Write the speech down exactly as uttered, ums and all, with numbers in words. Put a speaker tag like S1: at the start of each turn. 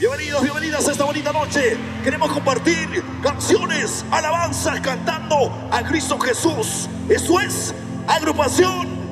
S1: Bienvenidos, bienvenidas a esta bonita noche. Queremos compartir canciones, alabanzas, cantando a Cristo Jesús. Eso es Agrupación